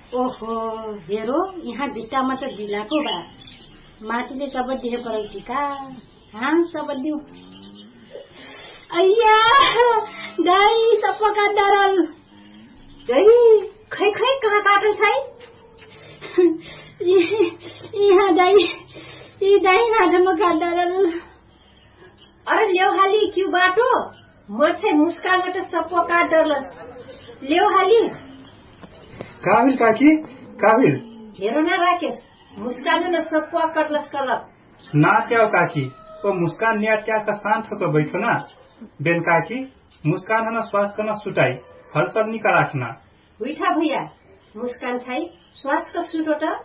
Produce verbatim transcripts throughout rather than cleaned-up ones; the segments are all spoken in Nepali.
ओहो हेरो यहाँ भित्तामा त बिलाको बा माथिले सब दिए पराउती का हाँ सब दिउ अय्या दाई सपका डरल दाई खै खै कहाँ काटल छै यहाँ दाई ई दाई नाजमा का डरल अरे ल्याउ हाली क्यू बाटो म चाहिँ मुस्कानबाट सपो का डरलस ल्याउ हाली काबिल काकी काबिल हेरो न राकेश मुस्कान न सपो कटलस कलप ना क्या काकी ओ मुस्कान निया क्या का शांत होकर बैठो ना बेन काकी मुस्कान न श्वास करना सुटाई हलचल नहीं का राखना उठा भैया मुस्कान छै श्वास का सुटो त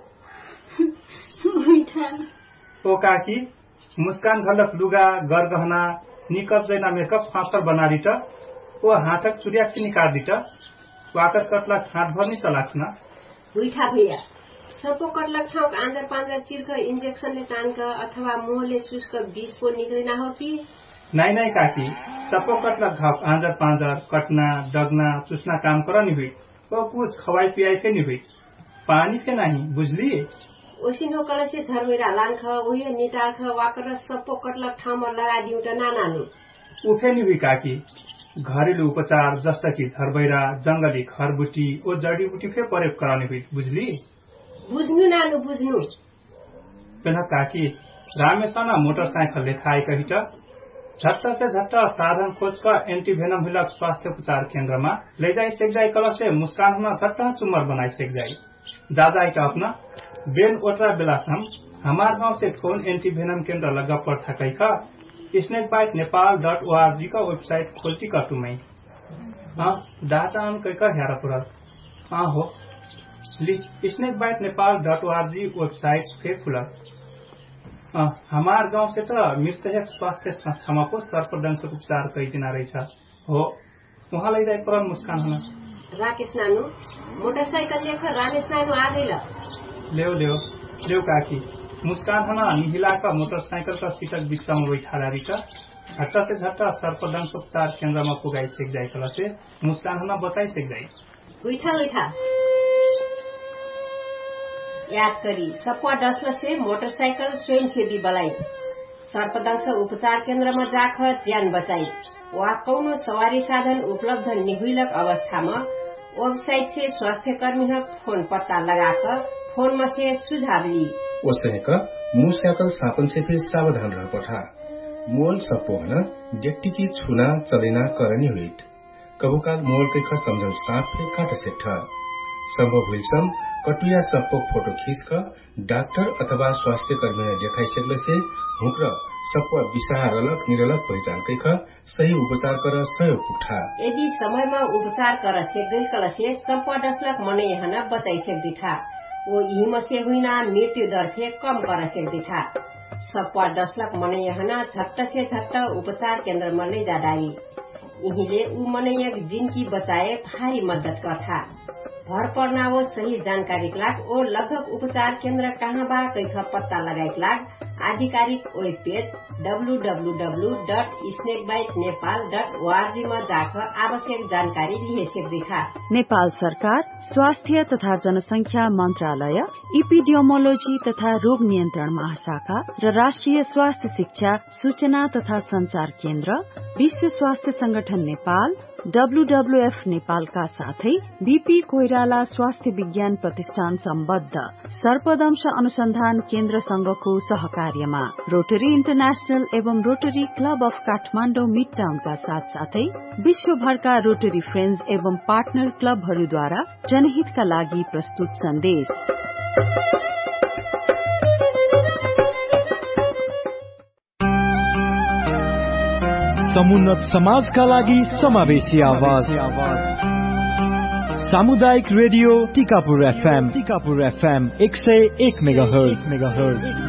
उठा ओ काकी मुस्कान घलक लुगा गरगहना निकप जैना मेकअप फांसर बना दी त ओ हाथक चुरिया की निकाल दी त वाकर कटलक हाथ भर नहीं चलाखना उठा भैया सपो कटलक ठाउँ आंजर पांजर चिरक इंजेक्सनले तानक अथवा मुहले चुसक बीज पो निक्लिना हो कि नहीं नहीं काकी सपो कटलक घाव आंजर पांजर कटना डगना चुसना काम कर नहीं हुई वो कुछ खवाई पियाई के नहीं हुई पानी के नहीं बुझली ओसिनो कलसे झरवेरा लांख उहे निटाख वाकर सपो कटलक ठाउँमा लगा दिउ त नानानु उफे नहीं हुई काकी घरेलु उपचार जस्ता कि झरबैरा जंगली खरबुटी ओ जडीबुटी फे प्रयोग कराने हुई बुझली बुझ्नु नानु बुझ्नु पेना काकी रामेशना मोटरसाइकल ले थाई कही त झट्ट से झट्ट साधन खोज का एंटीवेनम हिलक स्वास्थ्य उपचार केंद्र में ले जाई सेक जाई कल से मुस्कान हुना झट्ट चुमर बनाई सेक जाई दादा का अपना बेन ओटरा बेलासम हमार गांव से फोन एंटीवेनम केंद्र लगा पर था कही का snake bite Nepal dot O R G का वेबसाइट खोलती का तुम्हें हाँ डाटा हम कही का हेरा पुरल हाँ हो snake bite Nepal dot O R G website fake खुला हमार गांव से तो मृतक स्वास्थ्य संस्था में को सर्पदंश उपचार कई जना रही हो वहाँ ले जाए पर मुस्कान होना राकेश नानु मोटरसाइकिल लेकर रामेश नानु आ गई लेव लेव लेव काकी मुस्कान होना निहिला का मोटरसाइकिल का सीटक बिच्चा में बैठा रही का झट्टा से झट्टा सर्पदंश उपचार केंद्र में पुगाई सेक जाए कला से मुस्कान होना बचाई सेक जाए बैठा बैठा याद करी सपवा डसल से मोटरसाइकिल स्वयंसेवी बलाई सर्पदंश उपचार केंद्र में जाख ज्यान बचाई वा कौनो सवारी साधन उपलब्ध निहुलक अवस्था में वेबसाइट से स्वास्थ्य कर्मी फोन पत्ता लगाकर फोन में से सुझाव ली ओसैक मुस्याकल सापन से फिर सावधान रह पठा मोल सपोहना डेक्टी की छुना चलेना करनी हुई कबुकाल मोल के ख समझन साफ फे काट से ठा संभव हुई सम कटुया सपो फोटो खींच कर डॉक्टर अथवा स्वास्थ्य कर्मी ने देखाई सकले से हुक्र सपो विषार अलग निरलग पहचान के ख सही उपचार कर सहयोग पुठा यदि समय में उपचार कर से गई कल से सपो डसलक मने यहाँ बचाई सक दिखा वो इम से हुईना मृत्यु दर फे कम कर सक दिखा सपवा डसलक मने यहाँ झट्ट से झट्ट उपचार केंद्र में ले जादाई यहीले ऊ मने एक जिनकी बचाए भारी मदद करता भर पर्ना वो सही जानकारी लाग ओ लगभग उपचार केंद्र कहाँ बा कैख पत्ता लगाई लाग आधिकारिक web page W W W dot snake bite Nepal dot O R G में जाकर आवश्यक जानकारी लिए सक्दिखा नेपाल सरकार स्वास्थ्य तथा जनसंख्या मंत्रालय इपिडियोमोलोजी तथा रोग नियन्त्रण महाशाखा र राष्ट्रिय स्वास्थ्य शिक्षा सूचना तथा संचार केन्द्र विश्व स्वास्थ्य संगठन नेपाल डब्लूडब्लूएफ नेपालका साथै बीपी कोइराला स्वास्थ्य विज्ञान प्रतिष्ठान सम्बद्ध सर्पदंश अनुसन्धान केन्द्र संघको सहकार्यमा रोटरी इन्टरनेशनल एवं rotary club of Kathmandu mid टाउनका साथ साथै विश्वभरका रोटरी फ्रेन्ड्स एवं पार्टनर क्लबहरूद्वारा जनहितका लागि प्रस्तुत सन्देश। समुन्नत समाजका लागि समावेशी आवाज सामुदायिक radio Tikapur FM Tikapur FM एक सय एक मेगाहर्ज मेगाहर्ज